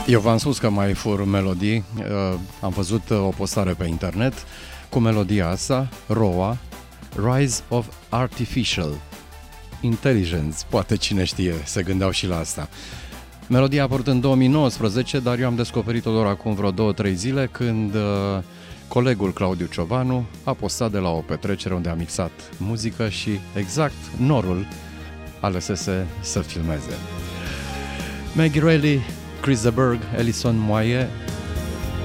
Eu v-am spus că mai fur melodii. Am văzut o postare pe internet cu melodia asta, ROA, Rise of Artificial Intelligence. Poate cine știe, se gândeau și la asta. Melodia a apărut în 2019, dar eu am descoperit-o doar acum vreo 2-3 zile, când colegul Claudiu Ciobanu a postat de la o petrecere unde a mixat muzică și exact norul alesese să filmeze. Maggie Reilly, Chris de Burgh, Alison Moyet,